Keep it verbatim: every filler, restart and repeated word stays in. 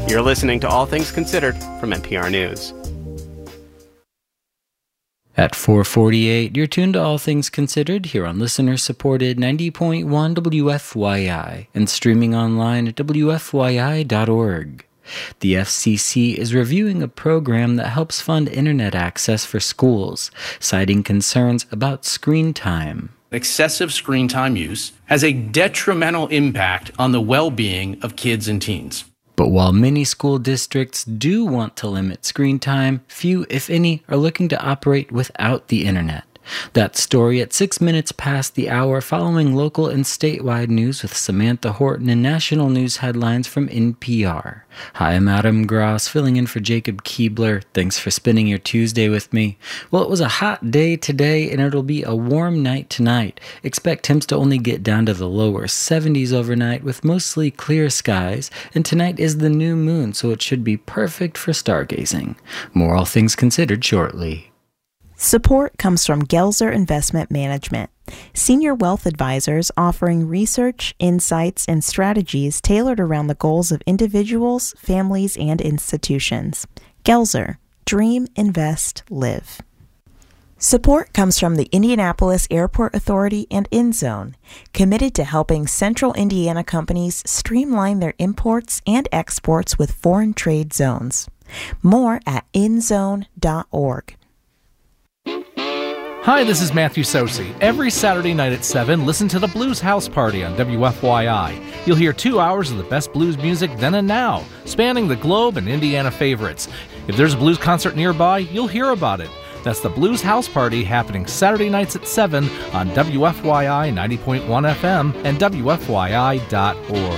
You're listening to All Things Considered from N P R News. At four forty-eight, you're tuned to All Things Considered here on listener-supported ninety point one W F Y I and streaming online at W F Y I dot org. The F C C is reviewing a program that helps fund internet access for schools, citing concerns about screen time. Excessive screen time use has a detrimental impact on the well-being of kids and teens. But while many school districts do want to limit screen time, few, if any, are looking to operate without the internet. That story at six minutes past the hour, following local and statewide news with Samantha Horton and national news headlines from N P R. Hi, I'm Adam Gross, filling in for Jacob Keebler. Thanks for spending your Tuesday with me. Well, it was a hot day today, and it'll be a warm night tonight. Expect temps to only get down to the lower seventies overnight with mostly clear skies, and tonight is the new moon, so it should be perfect for stargazing. More All Things Considered shortly. Support comes from Gelzer Investment Management, senior wealth advisors offering research, insights, and strategies tailored around the goals of individuals, families, and institutions. Gelzer, dream, invest, live. Support comes from the Indianapolis Airport Authority and InZone, committed to helping Central Indiana companies streamline their imports and exports with foreign trade zones. More at in zone dot org. Hi, this is Matthew Sosi. Every Saturday night at seven, listen to the Blues House Party on W F Y I. You'll hear two hours of the best blues music then and now, spanning the globe and Indiana favorites. If there's a blues concert nearby, you'll hear about it. That's the Blues House Party, happening Saturday nights at seven on W F Y I ninety point one F M and W F Y I dot org.